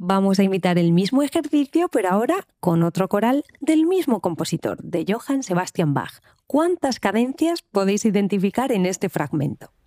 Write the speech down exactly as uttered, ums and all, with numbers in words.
Vamos a imitar el mismo ejercicio, pero ahora con otro coral del mismo compositor, de Johann Sebastian Bach. ¿Cuántas cadencias podéis identificar en este fragmento?